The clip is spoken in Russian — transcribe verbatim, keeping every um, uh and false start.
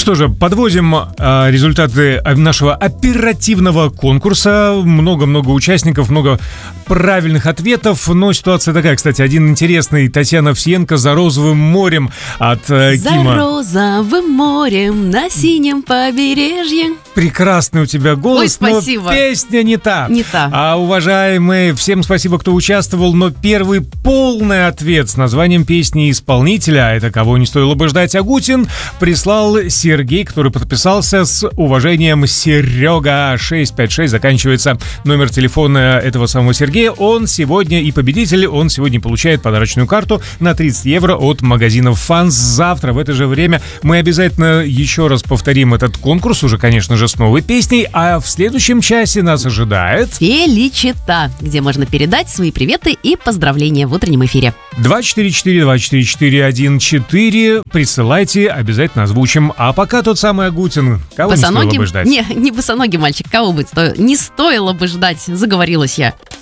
Что же, подводим а, результаты нашего оперативного конкурса. Много-много участников, много правильных ответов. Но ситуация такая, кстати, один интересный. Татьяна Овсиенко «За розовым морем» от э, За Кима. розовым морем на синем побережье. Прекрасный у тебя голос, Ой, спасибо. но песня не та. Не та. А, уважаемые, всем спасибо, кто участвовал, но первый полный ответ с названием песни исполнителя, а это кого не стоило бы ждать, Агутин, прислал Сергей, который подписался с уважением Серега. шесть пять шесть заканчивается номер телефона этого самого Сергея. Он сегодня и победитель, он сегодня получает подарочную карту на тридцать евро от магазина Фанс. Завтра в это же время мы обязательно еще раз повторим этот конкурс, уже, конечно же, с новой песней, а в следующем часе нас ожидает Феличита, где можно передать свои приветы и поздравления в утреннем эфире. два четыре четыре два четыре четыре один четыре. Присылайте, обязательно озвучим. А пока тот самый Агутин. Кого не стоило бы ждать? Не, не босоногий мальчик, кого бы сто... не стоило бы ждать, заговорилась я.